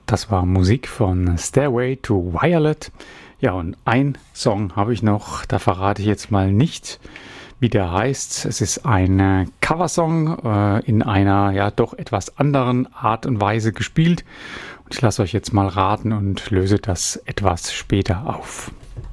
Das war Musik von Stairway to Violet. Ja, und ein Song habe ich noch, da verrate ich jetzt mal nicht, wie der heißt. Es ist ein Coversong in einer ja doch etwas anderen Art und Weise gespielt. Und ich lasse euch jetzt mal raten und löse das etwas später auf.